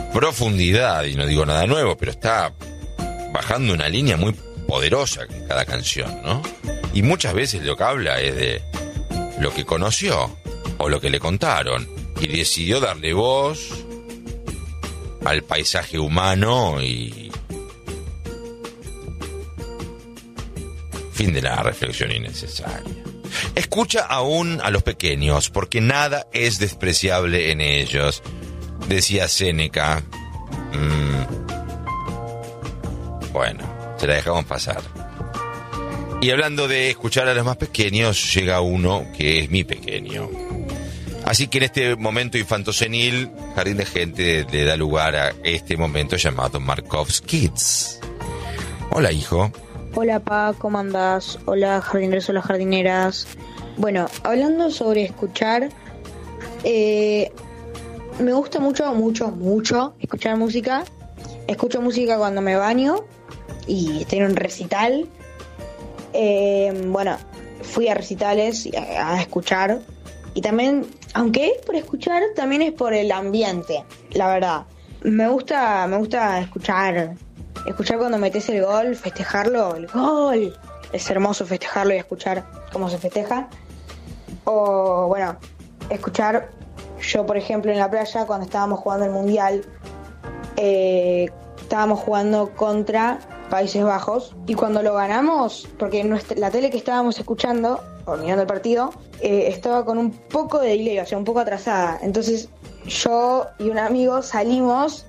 profundidad, y no digo nada nuevo, pero está bajando una línea muy poderosa en cada canción, ¿no? Y muchas veces lo que habla es de lo que conoció o lo que le contaron, y decidió darle voz al paisaje humano y fin de la reflexión innecesaria. Escucha aún a los pequeños, porque nada es despreciable en ellos, decía Séneca. Bueno, se la dejamos pasar. Y hablando de escuchar a los más pequeños, llega uno que es mi pequeño. Así que en este momento infantosenil, Jardín de Gente le da lugar a este momento llamado Markov's Kids. Hola, hijo. Hola, pa, ¿cómo andás? Hola, jardineros, hola, jardineras. Bueno, hablando sobre escuchar, me gusta mucho escuchar música. Escucho música cuando me baño y estoy en un recital. Bueno, fui a recitales a escuchar. Y también, aunque es por escuchar, también es por el ambiente, la verdad. Me gusta escuchar cuando metes el gol, festejarlo, el gol. Es hermoso festejarlo y escuchar cómo se festeja. O, bueno, escuchar, yo por ejemplo en la playa, cuando estábamos jugando el Mundial, estábamos jugando contra Países Bajos, y cuando lo ganamos, porque la tele que estábamos escuchando o mirando el partido estaba con un poco de delay, o sea, un poco atrasada. Entonces yo y un amigo salimos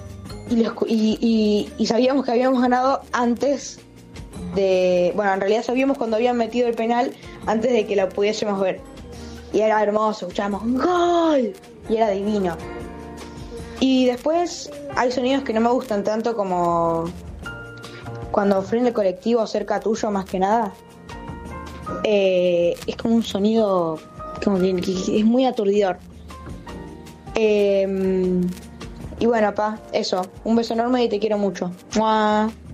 y sabíamos que habíamos ganado antes de... Bueno, en realidad sabíamos cuando habían metido el penal antes de que lo pudiésemos ver. Y era hermoso, escuchábamos ¡gol! Y era divino. Y después hay sonidos que no me gustan tanto, como cuando frena el colectivo cerca tuyo, más que nada. Es como un sonido como que es muy aturdidor. Y bueno, pa, eso. Un beso enorme y te quiero mucho. ¡Mua!